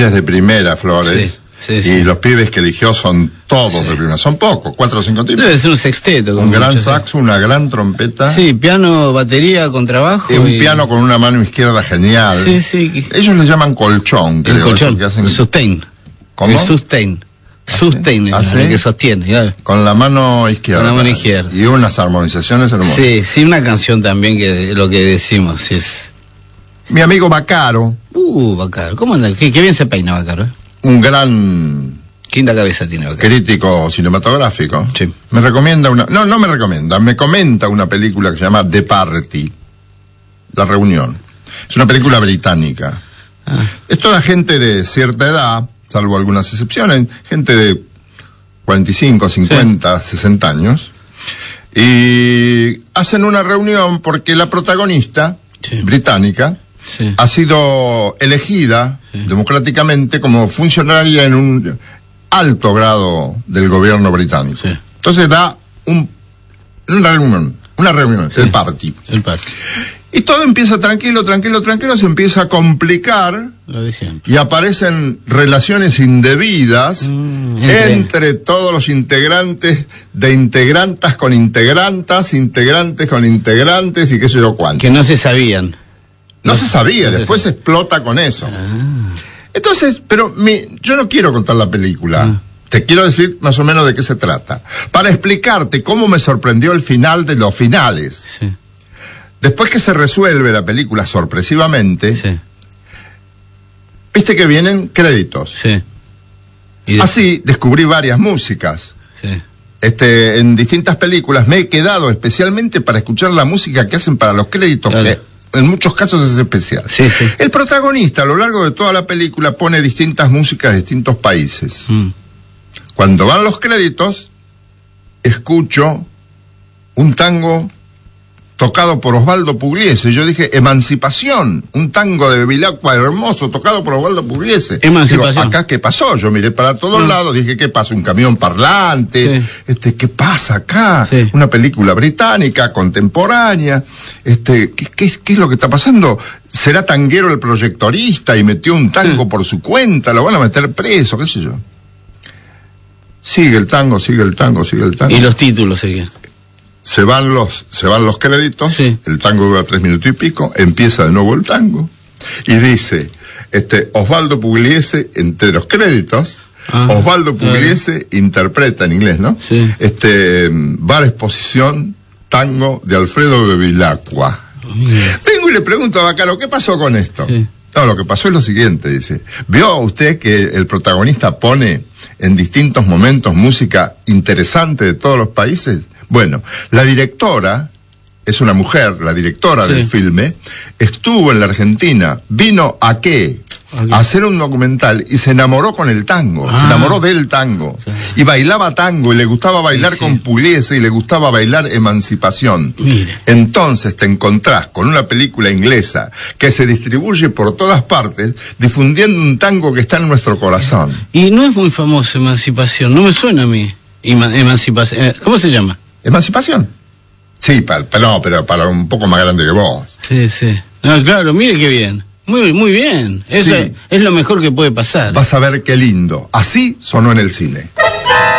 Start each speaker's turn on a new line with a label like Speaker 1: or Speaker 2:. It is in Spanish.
Speaker 1: es de primera, Flores. Y los pibes que eligió son todos de primera. Son pocos, 4 o 5 tipos.
Speaker 2: Debe ser un sexteto.
Speaker 1: Un gran saxo, una gran trompeta.
Speaker 2: Sí, piano, batería, contrabajo.
Speaker 1: Y un piano con una mano izquierda genial.
Speaker 2: Sí.
Speaker 1: Ellos le llaman colchón, creo.
Speaker 2: El colchón,
Speaker 1: que hacen...
Speaker 2: el sustain.
Speaker 1: ¿Cómo?
Speaker 2: El sustain. Sustain, el que sostiene, claro.
Speaker 1: Con la mano izquierda.
Speaker 2: Con la mano izquierda.
Speaker 1: Y unas armonizaciones hermosas.
Speaker 2: Sí, una canción también que lo que decimos es...
Speaker 1: Mi amigo Baccaro.
Speaker 2: Baccaro. ¿Cómo anda? Qué bien se peina Baccaro,
Speaker 1: Un gran...
Speaker 2: Quinta cabeza tiene Baccaro.
Speaker 1: Crítico cinematográfico.
Speaker 2: Sí.
Speaker 1: Me recomienda una... No me recomienda. Me comenta una película que se llama The Party. La Reunión. Es una película británica. Es toda gente de cierta edad, salvo algunas excepciones, gente de 45, 50, 60 años, y hacen una reunión porque la protagonista británica ha sido elegida democráticamente como funcionaria en un alto grado del gobierno británico. Entonces da una reunión, el party. Y todo empieza tranquilo, se empieza a complicar y aparecen relaciones indebidas entre todos los integrantes, de integrantes con integrantes y qué sé yo cuánto.
Speaker 2: Que no se sabían.
Speaker 1: No se sabía, después se explota con eso. Entonces, pero yo no quiero contar la película. Te quiero decir más o menos de qué se trata. Para explicarte cómo me sorprendió el final de los finales. Después que se resuelve la película sorpresivamente, viste que vienen créditos. Así descubrí varias músicas. En distintas películas me he quedado especialmente para escuchar la música que hacen para los créditos, que en muchos casos es especial. El protagonista a lo largo de toda la película pone distintas músicas de distintos países. Cuando van los créditos, escucho un tango tocado por Osvaldo Pugliese. Yo dije, Emancipación, un tango de Bevilacqua hermoso, tocado por Osvaldo Pugliese.
Speaker 2: Emancipación.
Speaker 1: Digo, ¿acá qué pasó? Yo miré para todos lados, dije, ¿qué pasa? Un camión parlante, ¿qué pasa acá? Una película británica, contemporánea, ¿qué es lo que está pasando? ¿Será tanguero el proyectorista y metió un tango por su cuenta? ¿Lo van a meter preso? ¿Qué sé yo? Sigue el tango.
Speaker 2: Y los títulos siguen.
Speaker 1: Se van los créditos, el tango dura 3 minutos y pico, empieza de nuevo el tango, y dice, Osvaldo Pugliese, entre los créditos, Osvaldo Pugliese interpreta en inglés, ¿no? Bar Exposición, tango de Alfredo Bevilacqua. Vengo y le pregunto a Baccaro, ¿qué pasó con esto? No, lo que pasó es lo siguiente, dice, ¿vio usted que el protagonista pone en distintos momentos música interesante de todos los países? Bueno, la directora, es una mujer, la directora del filme, estuvo en la Argentina, vino ¿a qué? A hacer un documental y se enamoró con el tango, se enamoró del tango, y bailaba tango y le gustaba bailar con Pugliese y le gustaba bailar Emancipación. Entonces te encontrás con una película inglesa que se distribuye por todas partes, difundiendo un tango que está en nuestro corazón.
Speaker 2: Y no es muy famoso Emancipación, no me suena a mí. Emancipación, ¿cómo se llama?
Speaker 1: ¿Emancipación? Sí, pero para un poco más grande que vos.
Speaker 2: No, claro, mire qué bien. Muy bien. Eso es lo mejor que puede pasar.
Speaker 1: Vas a ver qué lindo. Así sonó en el cine.